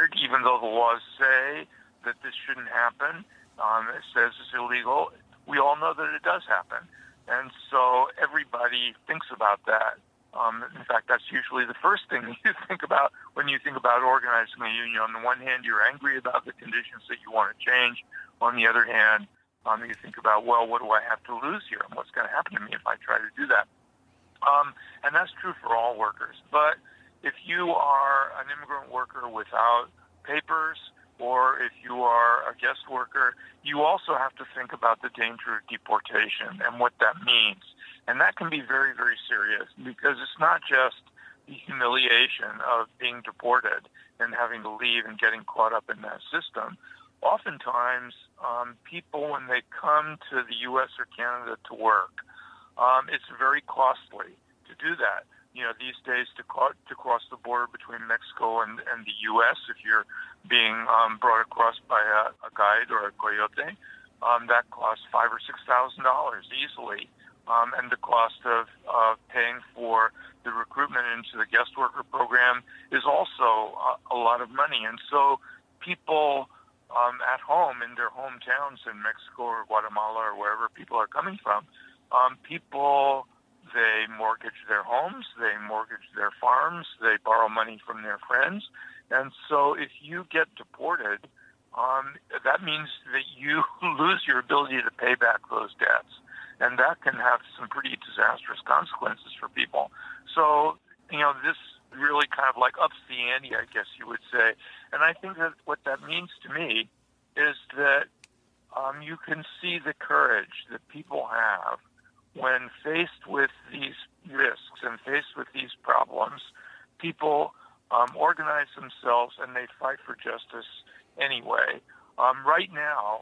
deported, even though the laws say that this shouldn't happen. It says it's illegal. We all know that it does happen. And so everybody thinks about that. In fact, that's usually the first thing you think about when you think about organizing a union. On the one hand, you're angry about the conditions that you want to change. On the other hand, you think about, well, what do I have to lose here? And what's going to happen to me if I try to do that? And that's true for all workers. But if you are an immigrant worker without papers, or if you are a guest worker, you also have to think about the danger of deportation and what that means. And that can be very, very serious, because it's not just the humiliation of being deported and having to leave and getting caught up in that system. Oftentimes, people, when they come to the U.S. or Canada to work, it's very costly to do that. These days to cross the border between Mexico and the U.S., if you're being brought across by a guide or a coyote, that costs $5,000 or $6,000 easily. And the cost of paying for the recruitment into the guest worker program is also a lot of money. And so people at home in their hometowns in Mexico or Guatemala or wherever people are coming from, they mortgage their homes, they mortgage their farms, they borrow money from their friends. And so if you get deported, that means that you lose your ability to pay back those debts. And that can have some pretty disastrous consequences for people. So, this really kind of like ups the ante, I guess you would say. And I think that what that means to me is that you can see the courage that people have when faced with these risks and faced with these problems. People organize themselves and they fight for justice anyway. Right now,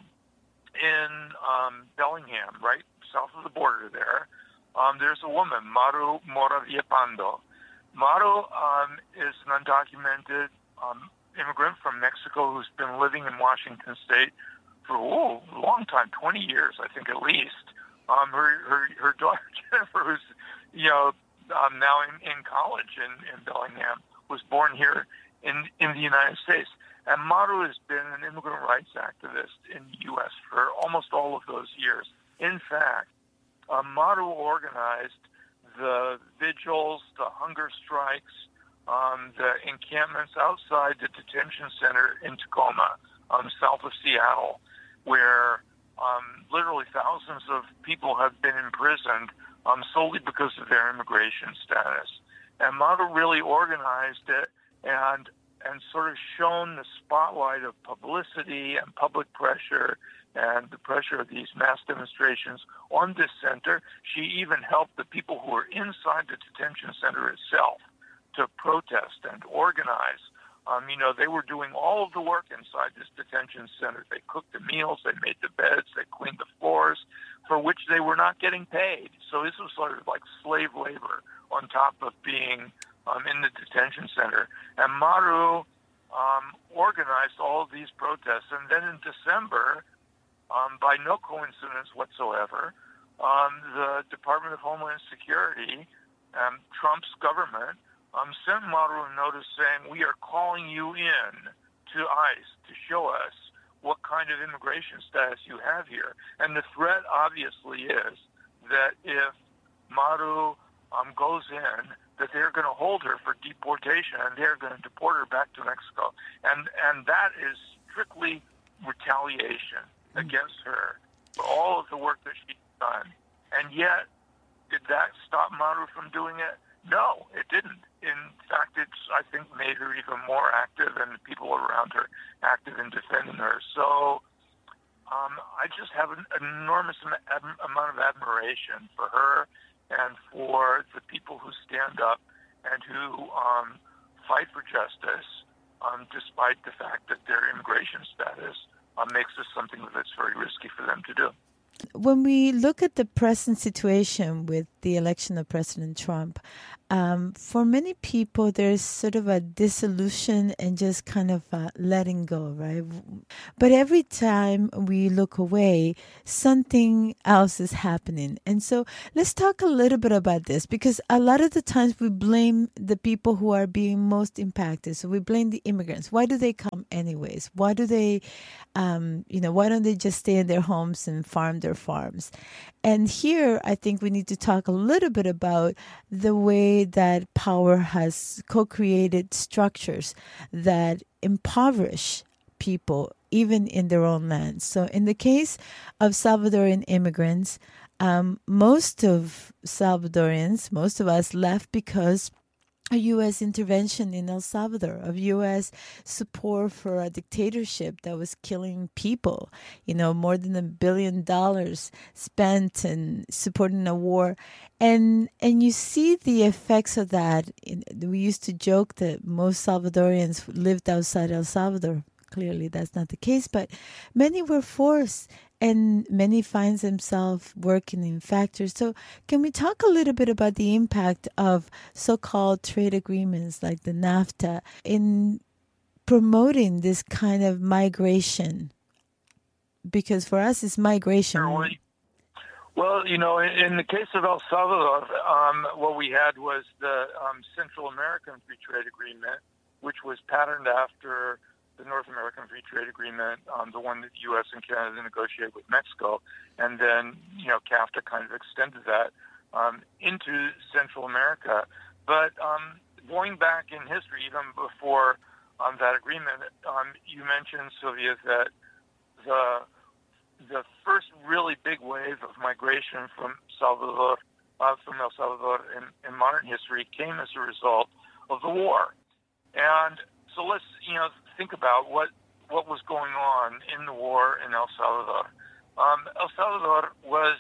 in Bellingham, right south of the border there's a woman, Maru Moraviepando. Maru is an undocumented immigrant from Mexico who's been living in Washington State for a long time, 20 years, I think at least. Her daughter Jennifer, who's now in college in Bellingham, was born here in the United States. And Maru has been an immigrant rights activist in the U.S. for almost all of those years. In fact, Maru organized the vigils, the hunger strikes, the encampments outside the detention center in Tacoma, south of Seattle, where literally thousands of people have been imprisoned solely because of their immigration status. And Maru really organized it and sort of shone the spotlight of publicity and public pressure and the pressure of these mass demonstrations on this center. She even helped the people who were inside the detention center itself to protest and organize. They were doing all of the work inside this detention center. They cooked the meals, they made the beds, they cleaned the floors, for which they were not getting paid. So this was sort of like slave labor on top of being in the detention center. And Maru organized all of these protests. And then in December, by no coincidence whatsoever, the Department of Homeland Security, Trump's government, sent Maru a notice saying, we are calling you in to ICE to show us what kind of immigration status you have here. And the threat obviously is that if Maru goes in, that they're going to hold her for deportation and they're going to deport her back to Mexico. And that is strictly retaliation against her for all of the work that she's done. And yet, did that stop Maru from doing it? No, it didn't. In fact, it's, I think, made her even more active and the people around her active in defending her. So I just have an enormous amount of admiration for her and for the people who stand up and who fight for justice, despite the fact that their immigration status makes this something that's very risky for them to do. When we look at the present situation with the election of President Trump, for many people, there's sort of a dissolution and just kind of letting go, right? But every time we look away, something else is happening. And so let's talk a little bit about this, because a lot of the times we blame the people who are being most impacted. So we blame the immigrants. Why do they come anyways? Why do they, why don't they just stay in their homes and farm their farms? And here, I think we need to talk a little bit about the way that power has co-created structures that impoverish people, even in their own lands. So in the case of Salvadoran immigrants, most of Salvadorians, most of us left because a U.S. intervention in El Salvador, of U.S. support for a dictatorship that was killing people, more than $1 billion spent in supporting a war. And you see the effects of that. We used to joke that most Salvadorians lived outside El Salvador. Clearly, that's not the case, but many were forced, and many find themselves working in factories. So can we talk a little bit about the impact of so-called trade agreements like the NAFTA in promoting this kind of migration? Because for us, it's migration. Well, in the case of El Salvador, what we had was the Central American Free Trade Agreement, which was patterned after the North American Free Trade Agreement, the one that the U.S. and Canada negotiated with Mexico, and then CAFTA kind of extended that into Central America. But going back in history, even before that agreement, you mentioned, Sylvia, that the first really big wave of migration from El Salvador in modern history came as a result of the war. And so let's think about what was going on in the war in El Salvador. El Salvador was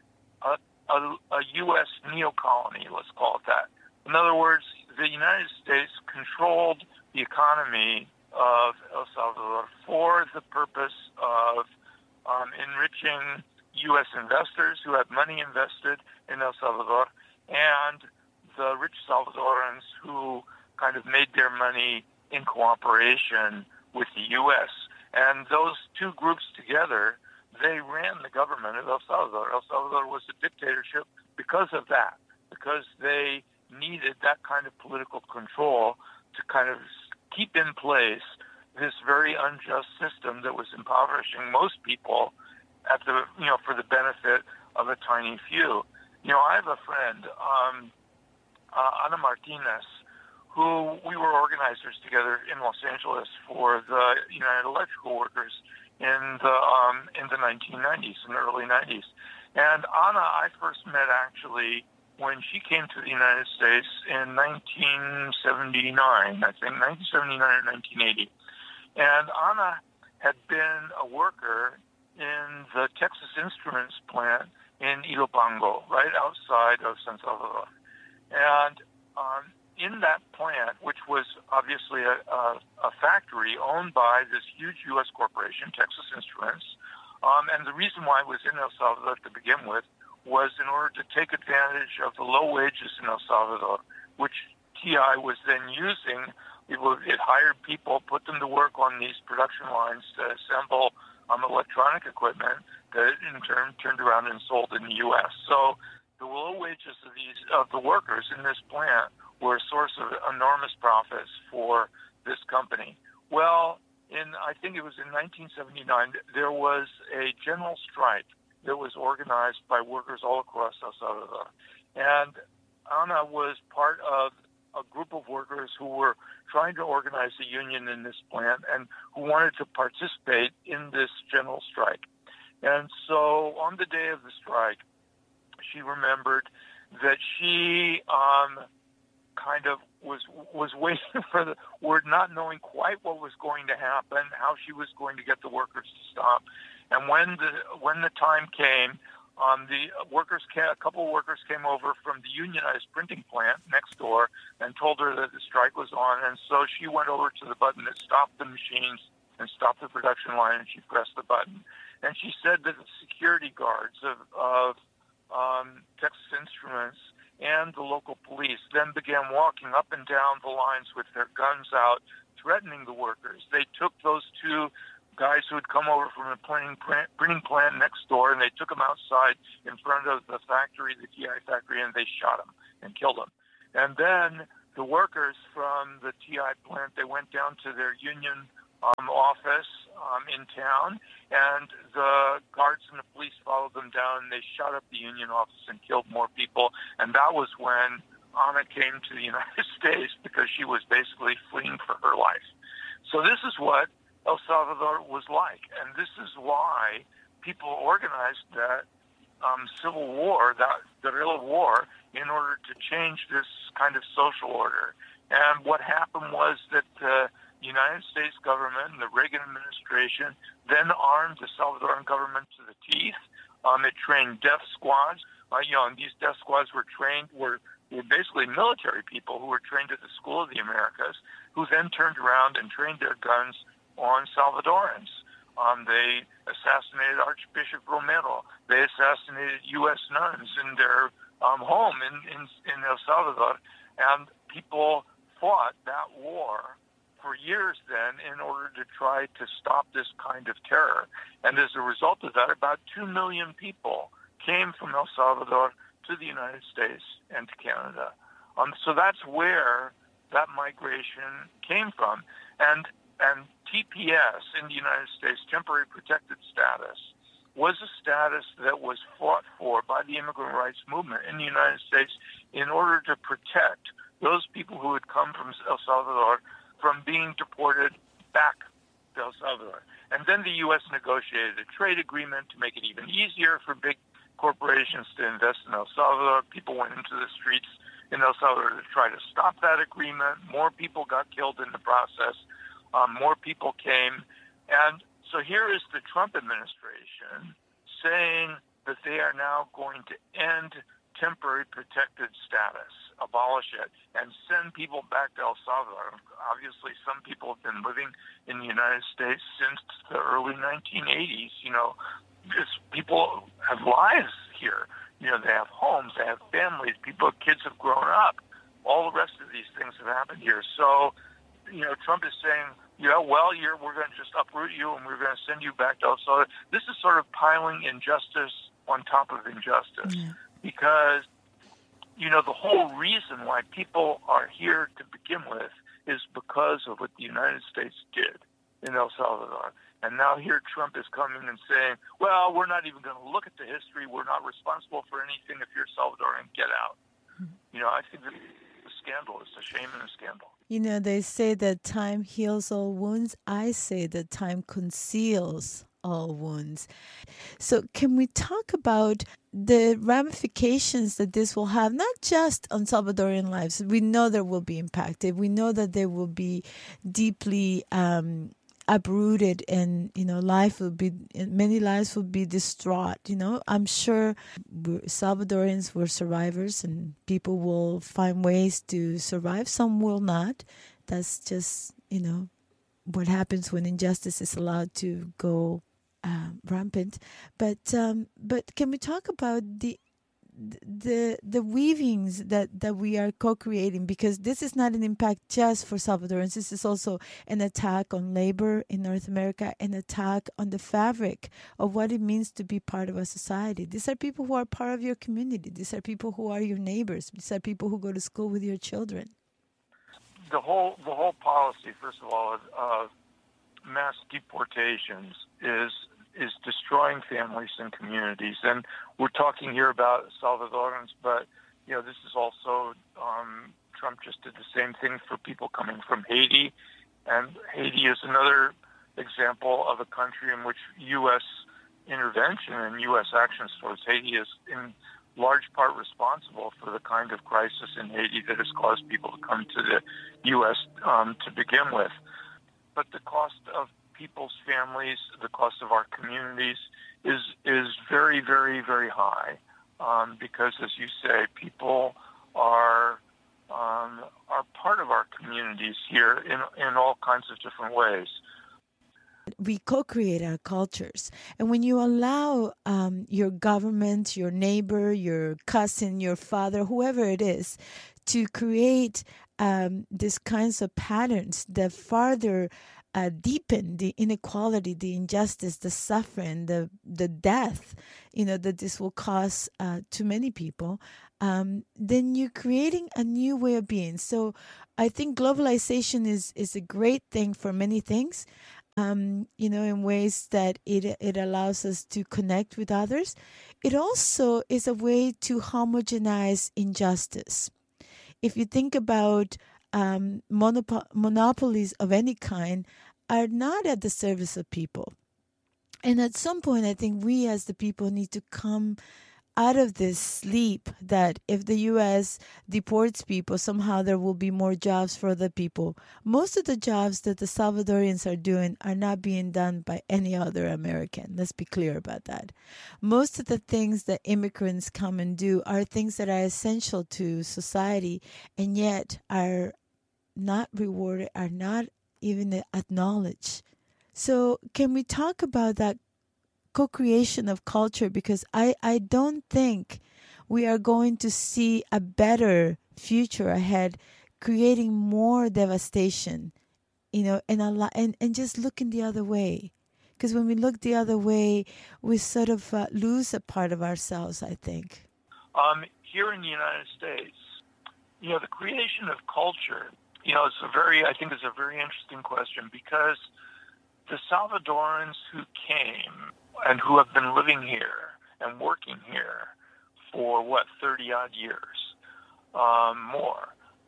a U.S. neo-colony, let's call it that. In other words, the United States controlled the economy of El Salvador for the purpose of enriching U.S. investors who had money invested in El Salvador, and the rich Salvadorans who kind of made their money in cooperation with the U.S. And those two groups together, they ran the government of El Salvador. El Salvador was a dictatorship because of that, because they needed that kind of political control to kind of keep in place this very unjust system that was impoverishing most people at the, for the benefit of a tiny few. I have a friend, Ana Martinez, who we were organizers together in Los Angeles for the United Electrical Workers in the 1990s, in the early 90s. And Ana, I first met actually when she came to the United States in 1979, I think, 1979 or 1980. And Ana had been a worker in the Texas Instruments plant in Ilopango, right outside of San Salvador. And in that plant, which was obviously a factory owned by this huge U.S. corporation, Texas Instruments, and the reason why it was in El Salvador to begin with was in order to take advantage of the low wages in El Salvador, which TI was then using. It hired people, put them to work on these production lines to assemble electronic equipment that in turn turned around and sold in the U.S. So the low wages of the workers in this plant were a source of enormous profits for this company. Well, I think it was in 1979, there was a general strike that was organized by workers all across El Salvador. And Ana was part of a group of workers who were trying to organize a union in this plant and who wanted to participate in this general strike. And so on the day of the strike, she remembered that she kind of was waiting for the word, not knowing quite what was going to happen, how she was going to get the workers to stop. And when the time came, a couple of workers came over from the unionized printing plant next door and told her that the strike was on. And so she went over to the button that stopped the machines and stopped the production line, and she pressed the button. And she said that the security guards of Texas Instruments, and the local police then began walking up and down the lines with their guns out, threatening the workers. They took those two guys who had come over from a printing plant next door, and they took them outside in front of the factory, the TI factory, and they shot them and killed them. And then the workers from the TI plant, they went down to their union office in town, and the guards and the police followed them down, and they shot up the union office and killed more people. And that was when Ana came to the United States, because she was basically fleeing for her life. So this is what El Salvador was like, and this is why people organized that civil war, that guerrilla war, in order to change this kind of social order. And what happened was that the United States government and the Reagan administration then armed the Salvadoran government to the teeth. It trained death squads. And these death squads were basically military people who were trained at the School of the Americas, who then turned around and trained their guns on Salvadorans. They assassinated Archbishop Romero. They assassinated U.S. nuns in their home in El Salvador. And people fought that war for years then in order to try to stop this kind of terror. And as a result of that, about 2 million people came from El Salvador to the United States and to Canada. So that's where that migration came from. And TPS in the United States, temporary protected status, was a status that was fought for by the immigrant rights movement in the United States in order to protect those people who had come from El Salvador from being deported back to El Salvador. And then the U.S. negotiated a trade agreement to make it even easier for big corporations to invest in El Salvador. People went into the streets in El Salvador to try to stop that agreement. More people got killed in the process. More people came. And so here is the Trump administration saying that they are now going to end temporary protected status, abolish it, and send people back to El Salvador. Obviously, some people have been living in the United States since the early 1980s. People have lives here. They have homes, they have families, kids have grown up. All the rest of these things have happened here. So, Trump is saying, we're going to just uproot you and we're going to send you back to El Salvador. This is sort of piling injustice on top of injustice. Yeah. Because, the whole reason why people are here to begin with is because of what the United States did in El Salvador. And now here Trump is coming and saying, well, we're not even going to look at the history. We're not responsible for anything. If you're Salvadoran, get out. I think it's a scandal. It's a shame and a scandal. They say that time heals all wounds. I say that time conceals all wounds. So can we talk about the ramifications that this will have, not just on Salvadorian lives? We know there will be impacted. We know that they will be deeply uprooted, and many lives will be distraught. I'm sure Salvadorians were survivors, and people will find ways to survive. Some will not. That's just what happens when injustice is allowed to go rampant. But can we talk about the weavings that we are co-creating, because this is not an impact just for Salvadorans. This is also an attack on labor in North America, an attack on the fabric of what it means to be part of a society. These are people who are part of your community. These are people who are your neighbors. These are people who go to school with your children. The whole policy, first of all, of mass deportations is destroying families and communities. And we're talking here about Salvadorans, but, this is also, Trump just did the same thing for people coming from Haiti. And Haiti is another example of a country in which U.S. intervention and U.S. actions towards Haiti is in large part responsible for the kind of crisis in Haiti that has caused people to come to the U.S. To begin with. But the cost of people's families, the cost of our communities is very, very, very high, because, as you say, people are part of our communities here in all kinds of different ways. we co-create our cultures. And when you allow your government, your neighbor, your cousin, your father, whoever it is, to create these kinds of patterns that further deepen the inequality, the injustice, the suffering, the death, that this will cause to many people, then you're creating a new way of being. So I think globalization is a great thing for many things, in ways that it allows us to connect with others. It also is a way to homogenize injustice. If you think about monopolies of any kind are not at the service of people. And at some point, I think we as the people need to come out of this sleep that if the U.S. deports people, somehow there will be more jobs for other people. Most of the jobs that the Salvadorians are doing are not being done by any other American. Let's be clear about that. Most of the things that immigrants come and do are things that are essential to society and yet are not rewarded, are not even acknowledged. So can we talk about that co-creation of culture? Because I don't think we are going to see a better future ahead creating more devastation, and just looking the other way. Because when we look the other way, we sort of lose a part of ourselves, I think. Here in the United States, the creation of culture, I think it's a very interesting question because the Salvadorans who came and who have been living here and working here for 30-odd years, more,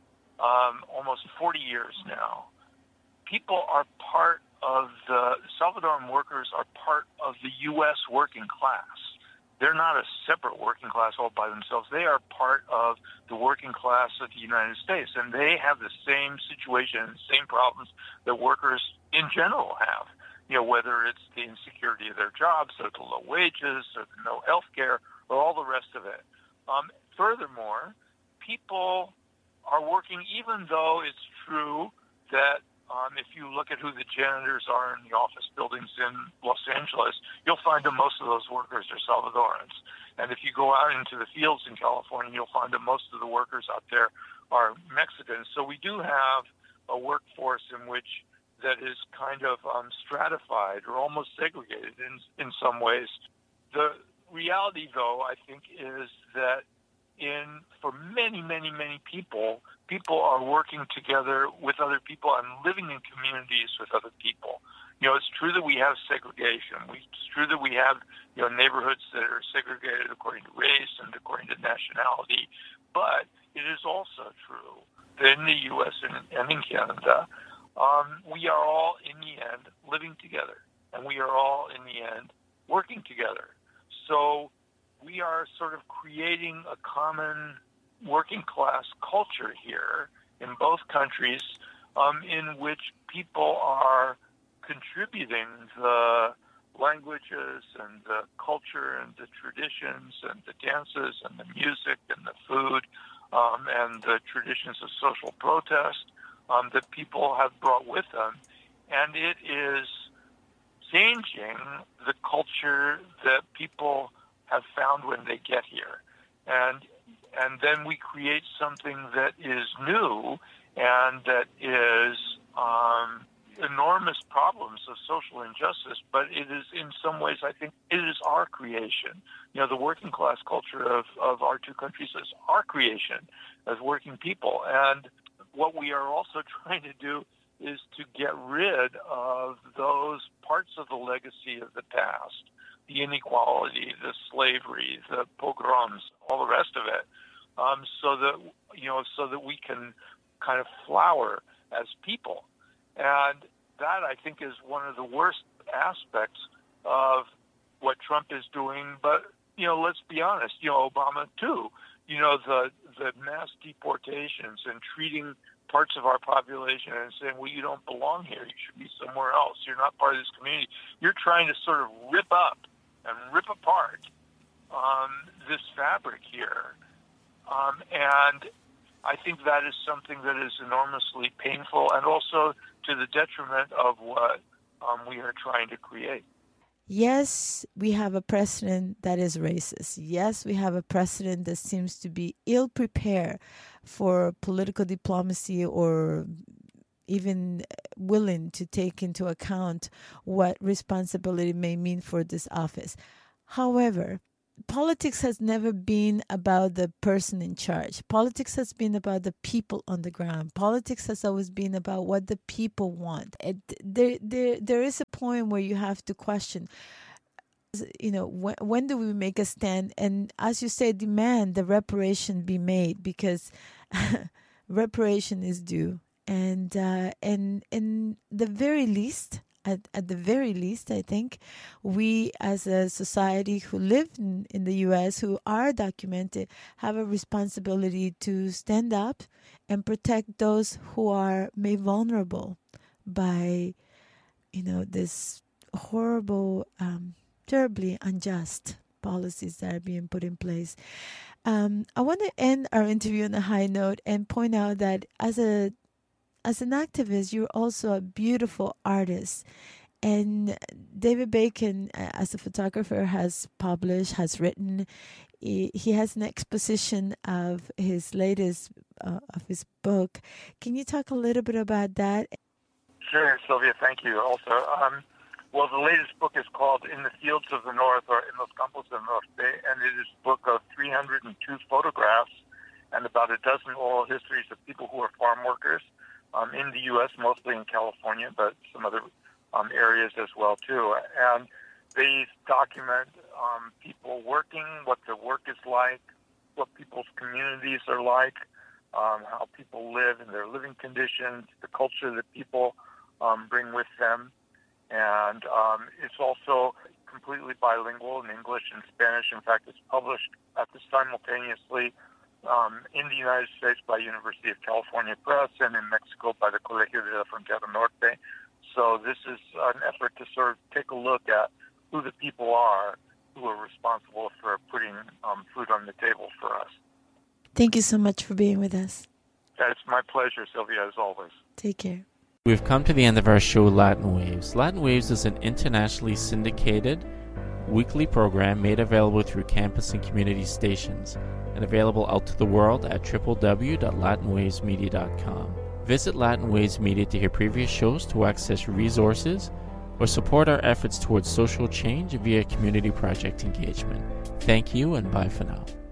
almost 40 years now. People are part of the Salvadoran workers are part of the U.S. working class. They're not a separate working class all by themselves. They are part of the working class of the United States, and they have the same situation, same problems that workers in general have. Whether it's the insecurity of their jobs, or the low wages, or the no health care, or all the rest of it. Furthermore, people are working, even though it's true that if you look at who the janitors are in the office buildings in Los Angeles, you'll find that most of those workers are Salvadorans. And if you go out into the fields in California, you'll find that most of the workers out there are Mexicans. So we do have a workforce in which that is kind of stratified or almost segregated in some ways. The reality, though, I think, is that for many, many, many people are working together with other people and living in communities with other people. It's true that we have segregation. It's true that we have, neighborhoods that are segregated according to race and according to nationality. But it is also true that in the U.S. and in Canada, we are all, in the end, living together. And we are all, in the end, working together. So we are sort of creating a common working class culture here in both countries, in which people are contributing the languages and the culture and the traditions and the dances and the music and the food and the traditions of social protest that people have brought with them. And it is changing the culture that people have found when they get here. And then we create something that is new and that is enormous problems of social injustice, but it is, in some ways, I think, it is our creation. The working class culture of our two countries is our creation as working people. And what we are also trying to do is to get rid of those parts of the legacy of the past, the inequality, the slavery, the pogroms, all the rest of it, so that we can kind of flower as people. And that, I think, is one of the worst aspects of what Trump is doing. But, let's be honest, Obama too, the mass deportations and treating parts of our population and saying, well, you don't belong here. You should be somewhere else. You're not part of this community. You're trying to sort of rip up and rip apart this fabric here. And I think that is something that is enormously painful and also to the detriment of what we are trying to create. Yes, we have a president that is racist. Yes, we have a president that seems to be ill prepared for political diplomacy or even willing to take into account what responsibility may mean for this office. However, politics has never been about the person in charge. Politics has been about the people on the ground. Politics has always been about what the people want. There is a point where you have to question, when do we make a stand? And as you say, demand the reparation be made, because reparation is due. And in the very least, at the very least, I think we as a society who live in the U.S., who are documented, have a responsibility to stand up and protect those who are made vulnerable by, this horrible, terribly unjust policies that are being put in place. I want to end our interview on a high note and point out that as an activist, you're also a beautiful artist. And David Bacon, as a photographer, has written. He has an exposition of his latest, of his book. Can you talk a little bit about that? Sure, Sylvia, thank you. Also, well, the latest book is called In the Fields of the North, or En los Campos del Norte, and it is a book of 302 photographs and about a dozen oral histories of people who are farm workers in the U.S., mostly in California, but some other areas as well, too. And they document people working, what the work is like, what people's communities are like, how people live and their living conditions, the culture that people bring with them. And it's also completely bilingual in English and Spanish. In fact, it's published simultaneously in the United States by University of California Press and in Mexico by the Colegio de la Frontera Norte. So this is an effort to sort of take a look at who the people are who are responsible for putting food on the table for us. Thank you so much for being with us. It's my pleasure, Sylvia, as always. Take care. We've come to the end of our show, Latin Waves. Latin Waves is an internationally syndicated weekly program made available through campus and community stations and available out to the world at www.latinwavesmedia.com. Visit Latin Waves Media to hear previous shows, to access resources, or support our efforts towards social change via community project engagement. Thank you, and bye for now.